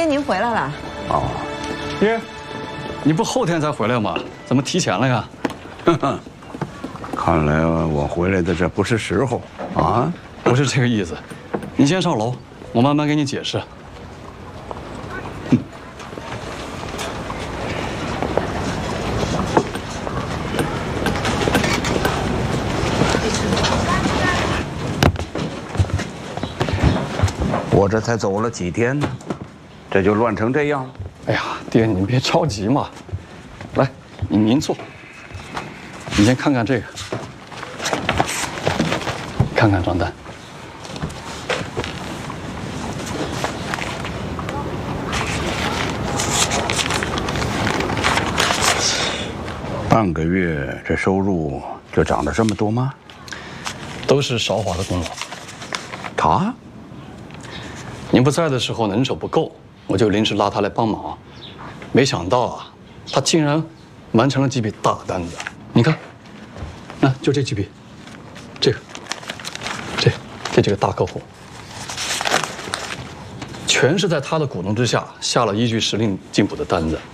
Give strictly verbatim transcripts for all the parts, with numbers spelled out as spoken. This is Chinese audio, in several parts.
爹，您回来了。 哦， 爹，你不后天才回来吗？怎么提前了呀？ 看来我回来的这不是时候啊！ 不是这个意思，你先上楼，我慢慢给你解释。 我这才走了几天呢，这就乱成这样。 哎呀，爹，你别着急嘛。来，您您坐。你先看看这个，看看账单。 半个月这收入就涨了这么多吗？ 都是韶华的功劳。 他？ 您不在的时候呢，人手不够，我就临时拉他来帮忙。没想到啊，他竟然完成了几笔大单子。你看，那就这几笔，这个，这这几个大客户，全是在他的鼓动之下下了依据时令进补的单子。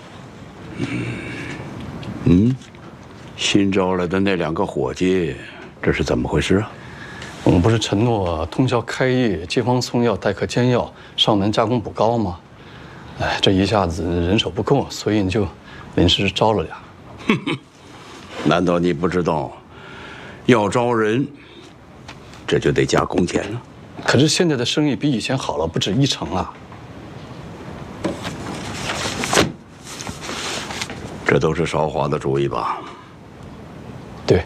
嗯，新招来的那两个伙计，这是怎么回事啊？ 我们不是承诺通宵开业、街坊送药、待客煎药、上门加工补膏吗？哎，这一下子人手不够，所以你就临时招了俩。 哼哼，难道你不知道，要招人，这就得加工钱了？ 可是现在的生意比以前好了不止一成啊！ 这都是韶华的主意吧？ 对。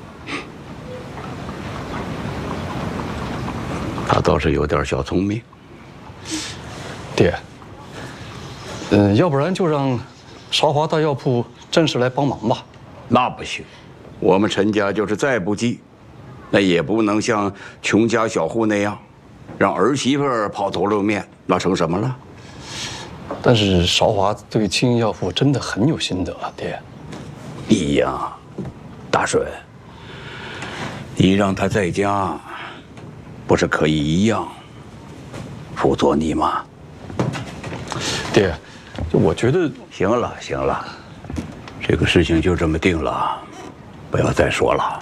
他倒是有点小聪明。 爹，嗯，要不然就让韶华大药铺正式来帮忙吧。 那不行，我们陈家就是再不济，那也不能像穷家小户那样，让儿媳妇抛头露面，那成什么了？ 但是韶华对青云药铺真的很有心得啊，爹。 你呀，大顺，你让他在家，不是可以一样辅佐你吗？ 爹，就我觉得， 行了行了，这个事情就这么定了，不要再说了。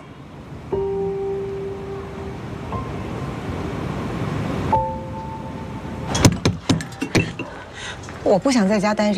我不想在家待着。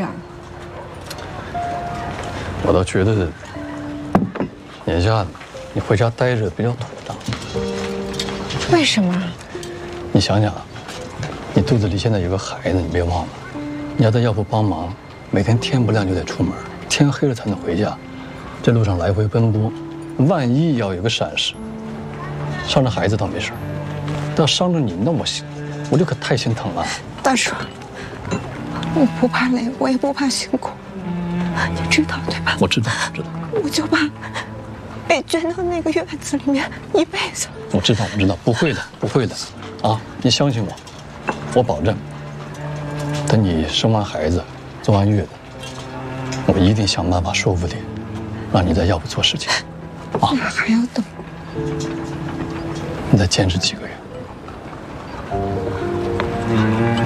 我倒觉得，眼下你回家待着比较妥当。 为什么？ 你想想，你肚子里现在有个孩子，你别忘了，你要在药铺帮忙，每天天不亮就得出门，天黑了才能回家，这路上来回奔波，万一要有个闪失，伤着孩子倒没事，但要伤着你，那我心，我就可太心疼了。 大叔，我不怕累，我也不怕辛苦，你知道对吧？ 我知道，我知道。 我就怕被圈到那个院子里面一辈子。 我知道，我知道，不会的，不会的，啊，你相信我，我保证，等你生完孩子，坐完月子，我一定想办法说服你，让你在药铺做事情，啊。 那还要等？ 你再坚持几个月。